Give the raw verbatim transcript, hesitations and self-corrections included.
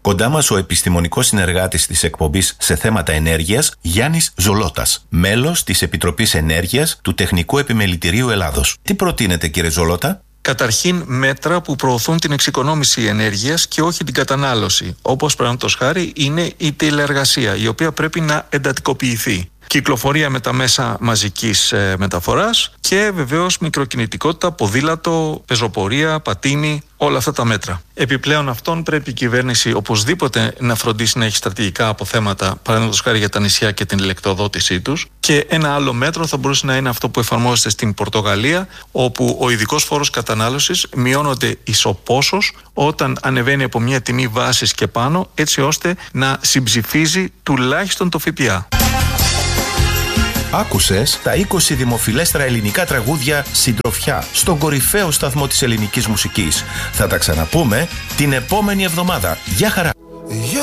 Κοντά μας ο επιστημονικός συνεργάτης της εκπομπής σε θέματα ενέργειας, Γιάννης Ζολώτας, μέλος της Επιτροπής Ενέργειας του Τεχνικού Επιμελητηρίου Ελλάδος. Τι προτείνετε, κύριε Ζολώτα? Καταρχήν, μέτρα που προωθούν την εξοικονόμηση ενέργειας και όχι την κατανάλωση. Όπως παραδείγματος χάρη είναι η τηλεεργασία, η οποία πρέπει να εντατικοποιηθεί. Κυκλοφορία με τα μέσα μαζικής ε, μεταφοράς και βεβαίως μικροκινητικότητα, ποδήλατο, πεζοπορία, πατίνι, όλα αυτά τα μέτρα. Επιπλέον αυτών πρέπει η κυβέρνηση οπωσδήποτε να φροντίσει να έχει στρατηγικά αποθέματα, παραδείγματος χάρη για τα νησιά και την ηλεκτροδότησή τους. Και ένα άλλο μέτρο θα μπορούσε να είναι αυτό που εφαρμόζεται στην Πορτογαλία, όπου ο ειδικός φόρος κατανάλωσης μειώνονται ισοπόσως όταν ανεβαίνει από μια τιμή βάσης και πάνω, έτσι ώστε να συμψηφίζει τουλάχιστον το ΦΠΑ. Άκουσες τα είκοσι δημοφιλέστερα ελληνικά τραγούδια συντροφιά στον κορυφαίο σταθμό της ελληνικής μουσικής. Θα τα ξαναπούμε την επόμενη εβδομάδα. Γεια χαρά!